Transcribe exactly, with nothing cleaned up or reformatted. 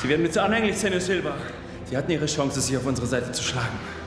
Sie werden mir zu anhänglich, Senor Silva. Sie hatten Ihre Chance, sich auf unsere Seite zu schlagen.